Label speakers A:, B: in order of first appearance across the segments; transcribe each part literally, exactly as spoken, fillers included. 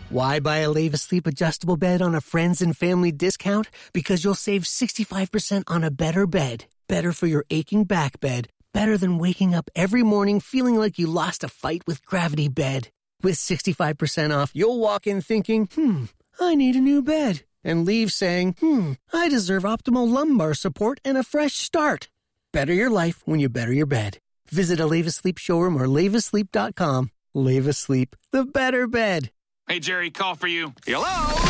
A: Why buy a Leva Sleep adjustable bed on a friends and family discount? Because you'll save sixty-five percent on a better bed. Better for your aching back bed. Better than waking up every morning feeling like you lost a fight with Gravity Bed. With sixty-five percent off, you'll walk in thinking, hmm, I need a new bed. And leave saying, hmm, I deserve optimal lumbar support and a fresh start. Better your life when you better your bed. Visit a Leva Sleep showroom or leva sleep dot com. Leva Sleep, the better bed.
B: Hey, Jerry, call for you. Hello?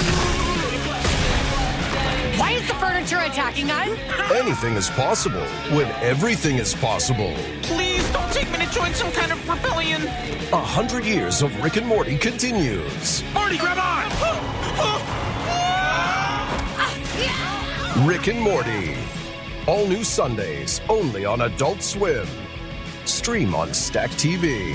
C: Why is the furniture attacking us?
D: Anything is possible when everything is possible.
B: Please don't take me to join some kind of rebellion.
D: A hundred years of Rick and Morty continues.
B: Morty, grab on!
D: Rick and Morty. All new Sundays, only on Adult Swim. Stream on Stack T V.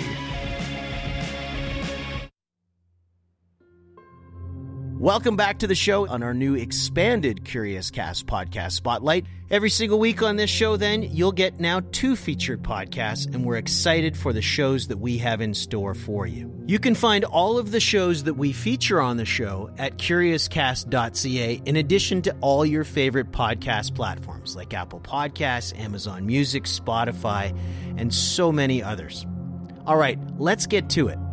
E: Welcome back to the show on our new expanded Curious Cast podcast spotlight. Every single week on this show, then, you'll get now two featured podcasts, and we're excited for the shows that we have in store for you. You can find all of the shows that we feature on the show at curious cast dot c a, in addition to all your favorite podcast platforms like Apple Podcasts, Amazon Music, Spotify, and so many others. All right, let's get to it.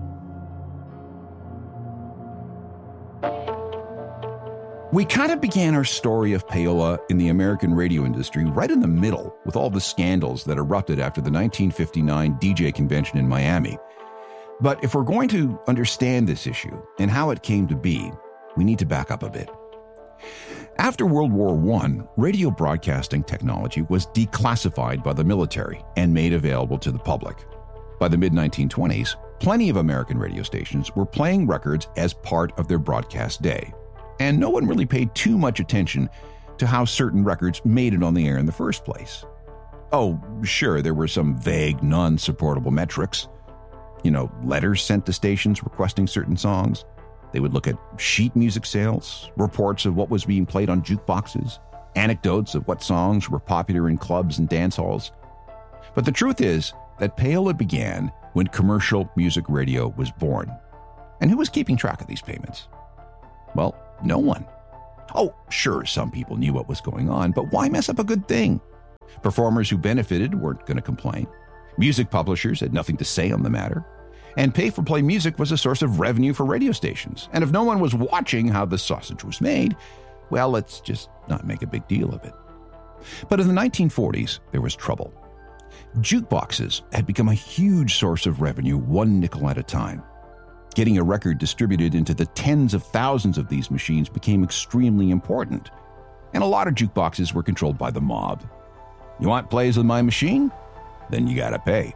F: We kind of began our story of payola in the American radio industry right in the middle with all the scandals that erupted after the nineteen fifty-nine D J convention in Miami. But if we're going to understand this issue and how it came to be, we need to back up a bit. After World War One, radio broadcasting technology was declassified by the military and made available to the public. By the mid nineteen twenties, plenty of American radio stations were playing records as part of their broadcast day. And no one really paid too much attention to how certain records made it on the air in the first place. Oh, sure, there were some vague, non-supportable metrics. You know, letters sent to stations requesting certain songs. They would look at sheet music sales, reports of what was being played on jukeboxes, anecdotes of what songs were popular in clubs and dance halls. But the truth is that payola began when commercial music radio was born. And who was keeping track of these payments? Well, no one. Oh, sure, some people knew what was going on, but why mess up a good thing? Performers who benefited weren't going to complain. Music publishers had nothing to say on the matter. And pay-for-play music was a source of revenue for radio stations. And if no one was watching how the sausage was made, well, let's just not make a big deal of it. But in the nineteen forties, there was trouble. Jukeboxes had become a huge source of revenue, one nickel at a time. Getting a record distributed into the tens of thousands of these machines became extremely important, and a lot of jukeboxes were controlled by the mob. You want plays on my machine? Then you gotta pay.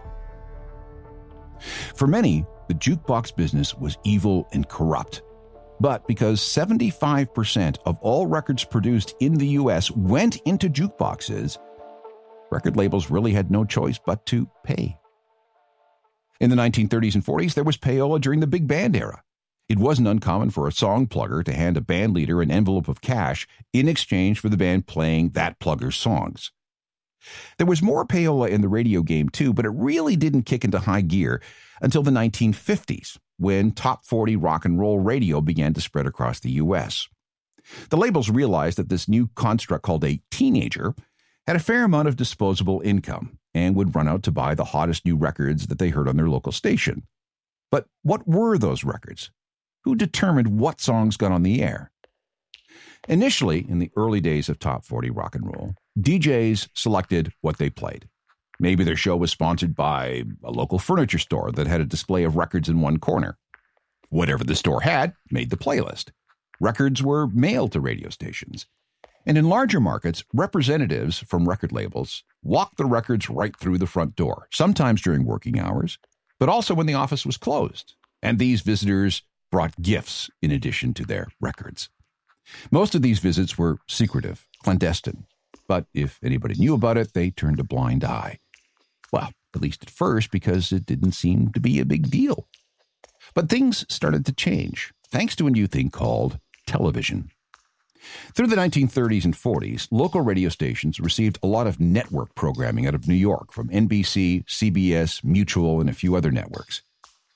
F: For many, the jukebox business was evil and corrupt. But because seventy-five percent of all records produced in the U S went into jukeboxes, record labels really had no choice but to pay. In the nineteen thirties and forties, there was payola during the big band era. It wasn't uncommon for a song plugger to hand a band leader an envelope of cash in exchange for the band playing that plugger's songs. There was more payola in the radio game too, but it really didn't kick into high gear until the nineteen fifties, when top forty rock and roll radio began to spread across the U S. The labels realized that this new construct called a teenager had a fair amount of disposable income and would run out to buy the hottest new records that they heard on their local station. But what were those records? Who determined what songs got on the air? Initially, in the early days of top forty rock and roll, D Js selected what they played. Maybe their show was sponsored by a local furniture store that had a display of records in one corner. Whatever the store had made the playlist. Records were mailed to radio stations. And in larger markets, representatives from record labels walked the records right through the front door, sometimes during working hours, but also when the office was closed. And these visitors brought gifts in addition to their records. Most of these visits were secretive, clandestine. But if anybody knew about it, they turned a blind eye. Well, at least at first, because it didn't seem to be a big deal. But things started to change, thanks to a new thing called television. Through the nineteen thirties and forties, local radio stations received a lot of network programming out of New York from N B C, C B S, Mutual, and a few other networks.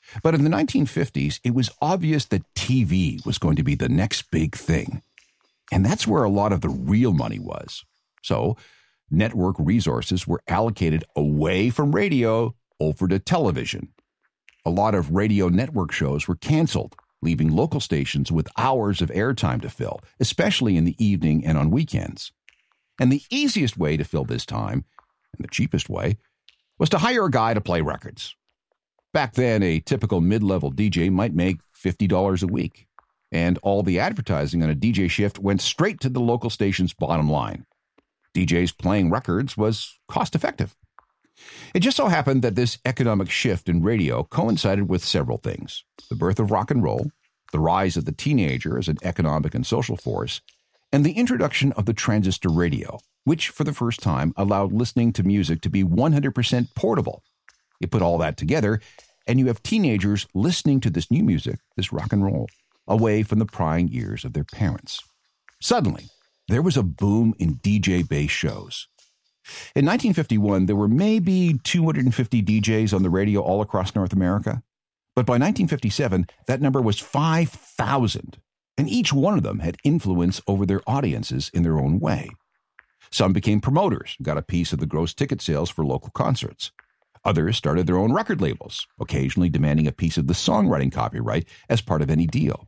F: But in the nineteen fifties, it was obvious that T V was going to be the next big thing. And that's where a lot of the real money was. So, network resources were allocated away from radio over to television. A lot of radio network shows were canceled, leaving local stations with hours of airtime to fill, especially in the evening and on weekends. And the easiest way to fill this time, and the cheapest way, was to hire a guy to play records. Back then, a typical mid-level D J might make fifty dollars a week, and all the advertising on a D J shift went straight to the local station's bottom line. D Js playing records was cost-effective. It just so happened that this economic shift in radio coincided with several things: the birth of rock and roll, the rise of the teenager as an economic and social force, and the introduction of the transistor radio, which for the first time allowed listening to music to be one hundred percent portable. You put all that together, and you have teenagers listening to this new music, this rock and roll, away from the prying ears of their parents. Suddenly, there was a boom in D J-based shows. In nineteen fifty-one, there were maybe two hundred fifty D Js on the radio all across North America. But by nineteen fifty-seven, that number was five thousand, and each one of them had influence over their audiences in their own way. Some became promoters, got a piece of the gross ticket sales for local concerts. Others started their own record labels, occasionally demanding a piece of the songwriting copyright as part of any deal.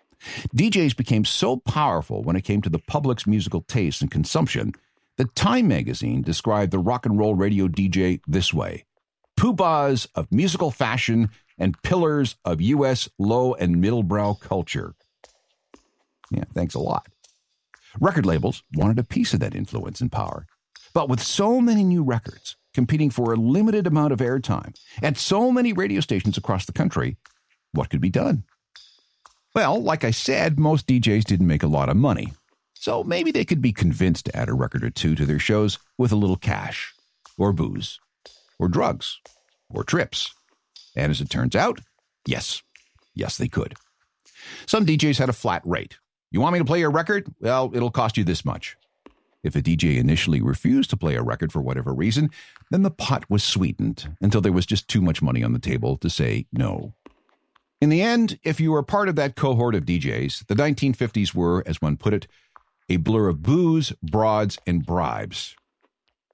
F: D Js became so powerful when it came to the public's musical taste and consumption that Time magazine described the rock and roll radio D J this way: poobahs of musical fashion and pillars of U S low and middlebrow culture. Yeah, thanks a lot. Record labels wanted a piece of that influence and power. But with so many new records competing for a limited amount of airtime at so many radio stations across the country, what could be done? Well, like I said, most D Js didn't make a lot of money. So maybe they could be convinced to add a record or two to their shows with a little cash, or booze, or drugs, or trips. And as it turns out, yes, yes they could. Some D Js had a flat rate. You want me to play your record? Well, it'll cost you this much. If a D J initially refused to play a record for whatever reason, then the pot was sweetened until there was just too much money on the table to say no. In the end, if you were part of that cohort of D Js, the nineteen fifties were, as one put it, a blur of booze, broads, and bribes.